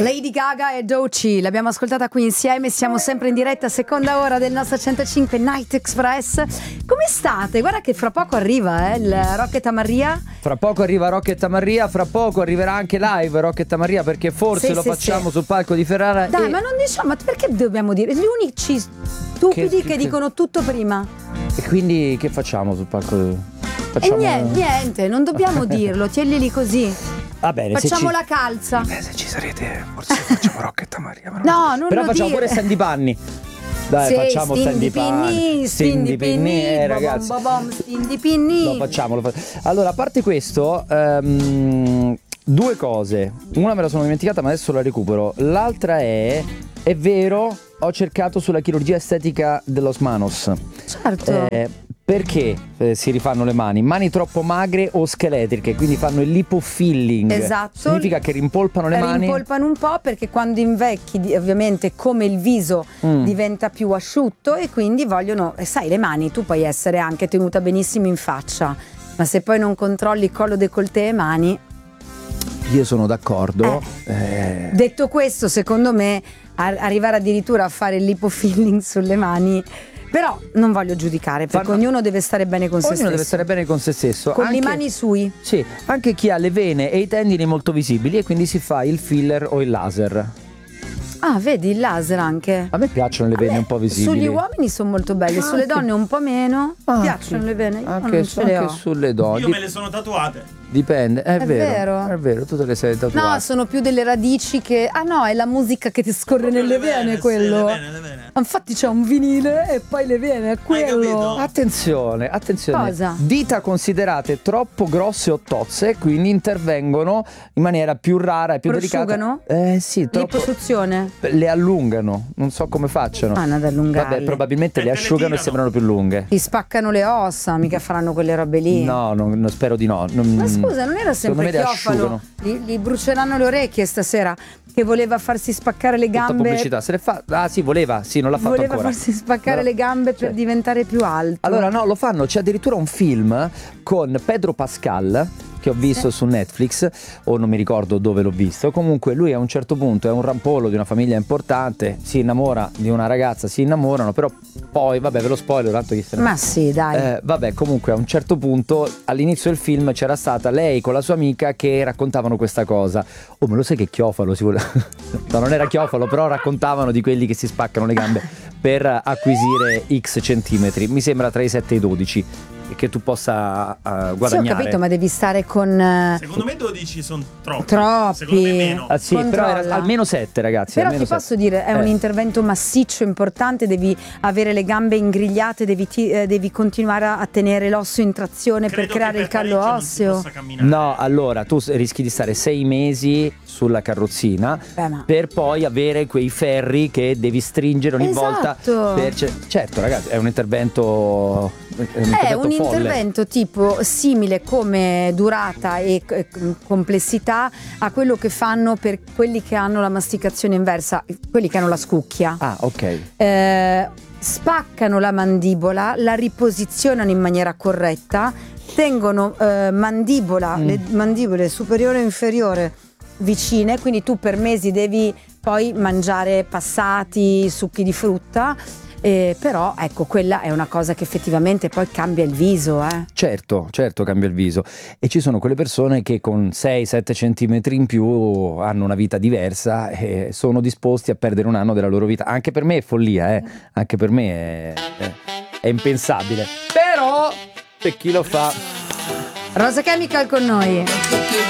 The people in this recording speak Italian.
Lady Gaga e Doechii, l'abbiamo ascoltata qui insieme, siamo sempre in diretta, seconda ora del nostro 105 Night Express. Come state? Guarda che fra poco arriva il Rocket Amarria. Fra poco arriva Rocket Amarria, fra poco arriverà anche live Rocket Amarria, perché forse lo facciamo sul palco di Ferrara. Dai, ma non diciamo, ma perché dobbiamo dire? Gli unici stupidi che dicono tutto prima. E quindi che facciamo sul palco? Facciamo... E niente, non dobbiamo dirlo, tienili così. Va bene, facciamo la calza. Se ci sarete, forse facciamo Rocket Amarria. No, non però lo facciamo dire. pure Stand Panni. Dai, facciamo Stand Panni. Stand Panni, ragazzi. Stand Panni. Lo facciamo. Allora, a parte questo, due cose. Una me la sono dimenticata, ma adesso la recupero. L'altra è vero, ho cercato sulla chirurgia estetica dello manos. Certo. Perché si rifanno le mani troppo magre o scheletriche, quindi fanno il lipofilling. Esatto. Significa che rimpolpano le mani. Rimpolpano un po', perché quando invecchi ovviamente come il viso diventa più asciutto, e quindi vogliono, sai, le mani tu puoi essere anche tenuta benissimo in faccia, ma se poi non controlli collo, décolleté e mani. Io sono d'accordo. Detto questo, secondo me arrivare addirittura a fare il lipofilling sulle mani, però non voglio giudicare, perché ognuno deve stare bene con se stesso. Ognuno deve stare bene con se stesso. Con le mani sui. Sì, anche chi ha le vene e i tendini molto visibili e quindi si fa il filler o il laser. Ah, vedi, il laser anche. A me piacciono le vene un po' visibili. Sugli uomini sono molto belle, sulle donne un po' meno. Piacciono le vene? Io anche sulle donne. Io me le sono tatuate. Dipende, è vero, tu te le sei tatuate. No, sono più delle radici che... Ah no, è la musica che ti scorre nelle vene, quello. Sì, le vene. Infatti c'è un vinile e poi le vene, è quello. Attenzione. Cosa? Dita considerate troppo grosse o tozze, quindi intervengono in maniera più rara e più delicata. Prosciugano? Sì, troppo. Liposuzione? Le allungano, non so come facciano. Fanno ad allungarle. Vabbè, probabilmente le asciugano e sembrano più lunghe. Ti spaccano le ossa, mica faranno quelle robe lì. No, spero di no. Ma scusa, non era sempre Chiofalo? Gli bruceranno le orecchie stasera, che voleva farsi spaccare le gambe. Tutta pubblicità, se le fa. Ah sì, voleva, sì, non l'ha fatto ancora. Voleva farsi spaccare le gambe per diventare più alto. Allora no, lo fanno, c'è addirittura un film con Pedro Pascal che ho visto su Netflix, o non mi ricordo dove l'ho visto. Comunque lui a un certo punto è un rampollo di una famiglia importante, si innamora di una ragazza, si innamorano, però poi, vabbè, ve lo spoiler, tanto chi se ne... Ma sì, dai. Vabbè, comunque a un certo punto all'inizio del film c'era stata lei con la sua amica che raccontavano questa cosa. Oh, ma lo sai che Chiofalo si vuole... No, non era Chiofalo, però raccontavano di quelli che si spaccano le gambe per acquisire X centimetri, mi sembra tra i 7 e i 12, che tu possa guadagnare. Sì, ho capito, ma devi stare con... Secondo me 12 sono troppi. Secondo me meno. Sì, però era almeno 7, ragazzi. Però ti posso dire, è un intervento massiccio, importante, devi avere le gambe ingrigliate, devi continuare a tenere l'osso in trazione. Credo per creare il callo osseo. No, allora tu rischi di stare 6 mesi sulla carrozzina per poi avere quei ferri che devi stringere ogni volta. Certo, ragazzi, è un intervento... È un intervento tipo simile come durata e complessità a quello che fanno per quelli che hanno la masticazione inversa, quelli che hanno la scucchia. Ah, ok. Spaccano la mandibola, la riposizionano in maniera corretta, tengono le mandibole superiore e inferiore vicine, quindi tu per mesi devi poi mangiare passati, succhi di frutta. Però ecco, quella è una cosa che effettivamente poi cambia il viso. Certo, cambia il viso. E ci sono quelle persone che con 6-7 centimetri in più hanno una vita diversa e sono disposti a perdere un anno della loro vita. Anche per me è follia, anche per me è impensabile. Però per chi lo fa... Rosa Chemical con noi.